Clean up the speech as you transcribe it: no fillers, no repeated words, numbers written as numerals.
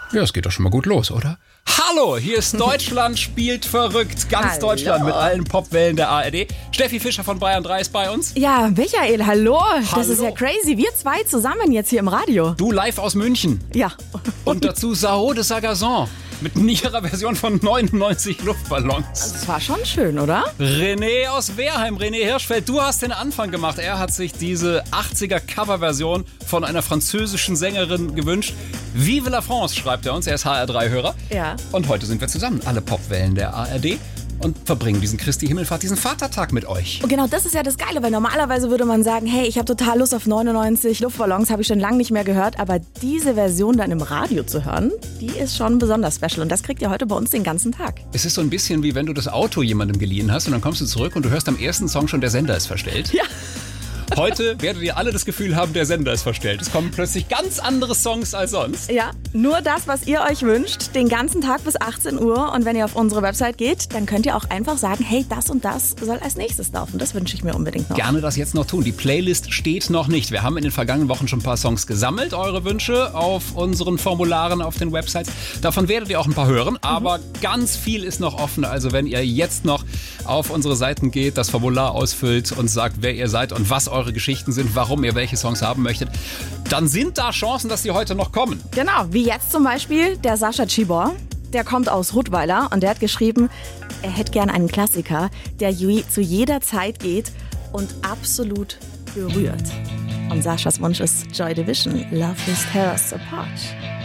Ja, es geht doch schon mal gut los, oder? Hallo, hier ist Deutschland spielt verrückt. Ganz Hallo. Deutschland mit allen Popwellen der ARD. Steffi Fischer von Bayern 3 ist bei uns. Ja, Michael, hallo. Das Hallo. ist ja crazy. Wir zwei zusammen jetzt hier im Radio. Du live aus München. Ja. Und dazu Sao de Sagazon mit ihrer Version von 99 Luftballons. Das war schon schön, oder? René aus Wehrheim, René Hirschfeld, du hast den Anfang gemacht. Er hat sich diese 80er Coverversion von einer französischen Sängerin gewünscht. Vive la France, schreibt er uns. Er ist HR3-Hörer. Ja. Und heute sind wir zusammen, alle Popwellen der ARD. Und verbringen diesen Christi Himmelfahrt, diesen Vatertag mit euch. Und genau das ist ja das Geile, weil normalerweise würde man sagen, hey, ich habe total Lust auf 99 Luftballons, habe ich schon lange nicht mehr gehört. Aber diese Version dann im Radio zu hören, die ist schon besonders special. Und das kriegt ihr heute bei uns den ganzen Tag. Es ist so ein bisschen wie wenn du das Auto jemandem geliehen hast und dann kommst du zurück und du hörst am ersten Song schon, der Sender ist verstellt. Ja. Heute werdet ihr alle das Gefühl haben, der Sender ist verstellt. Es kommen plötzlich ganz andere Songs als sonst. Ja, nur das, was ihr euch wünscht, den ganzen Tag bis 18 Uhr. Und wenn ihr auf unsere Website geht, dann könnt ihr auch einfach sagen, hey, das und das soll als nächstes laufen. Das wünsche ich mir unbedingt noch. Gerne das jetzt noch tun. Die Playlist steht noch nicht. Wir haben in den vergangenen Wochen schon ein paar Songs gesammelt, eure Wünsche auf unseren Formularen auf den Websites. Davon werdet ihr auch ein paar hören, aber ganz viel ist noch offen. Also wenn ihr jetzt noch auf unsere Seiten geht, das Formular ausfüllt und sagt, wer ihr seid und was eure Geschichten sind, warum ihr welche Songs haben möchtet, dann sind da Chancen, dass die heute noch kommen. Genau, wie jetzt zum Beispiel der Sascha Cibor. Der kommt aus Rottweiler und der hat geschrieben, er hätte gern einen Klassiker, der zu jeder Zeit geht und absolut berührt. Und Saschas Wunsch ist Joy Division, Love Will Tear Us Apart.